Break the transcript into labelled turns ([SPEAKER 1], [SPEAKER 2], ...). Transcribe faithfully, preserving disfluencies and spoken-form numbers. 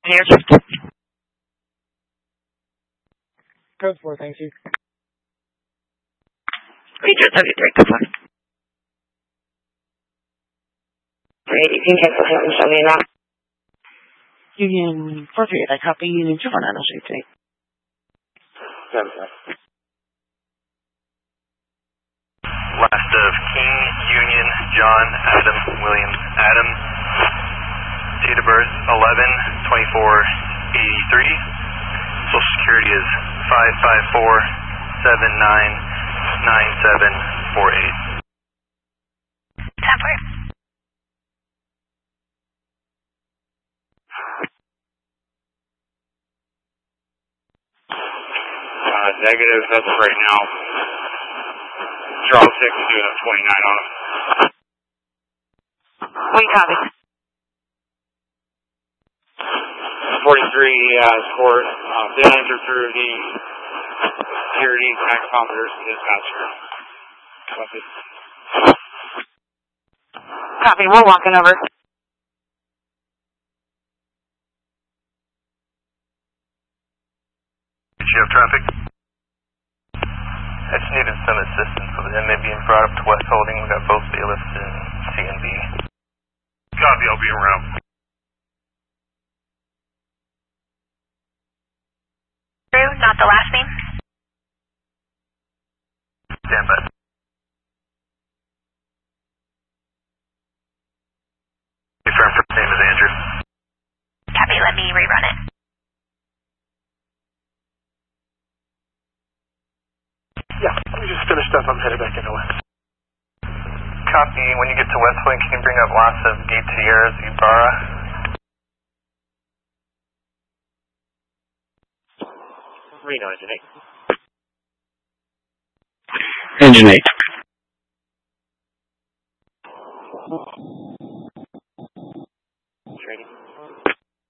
[SPEAKER 1] Here.
[SPEAKER 2] Code four, thank you.
[SPEAKER 1] Ranger W three, go for it. three eighteen, cancel him, show me now. Union four three eight, I copy. Union two four nine, I'll show you today.
[SPEAKER 3] Last of King, Union, John, Adam, Williams, Adam. Date of birth eleven twenty-four eighty-three. Social Security is five five four seven nine nine seven four eight.
[SPEAKER 1] Temper.
[SPEAKER 4] Uh, negative as of right now. Draw six is doing a twenty-nine on him.
[SPEAKER 1] We copy.
[SPEAKER 4] forty-three uh, scored. Um, did enter through the security tachometers and dispatcher.
[SPEAKER 1] Copy, we're walking over.
[SPEAKER 3] Did you have traffic? I just needed some assistance with the inmate being brought up to West Holding. We got both bailiffs and C N B. Copy, I'll be around.
[SPEAKER 1] Not the last name?
[SPEAKER 3] Stand by. Confirm first name is Andrew.
[SPEAKER 1] Copy, let me rerun it.
[SPEAKER 5] Yeah, let me just finish up. I'm headed back into West.
[SPEAKER 3] Copy. When you get to West Point, can you bring up lots of Gate Sierras Ibarra?
[SPEAKER 4] Reno, engine eight.
[SPEAKER 6] Engine eight.
[SPEAKER 4] Training.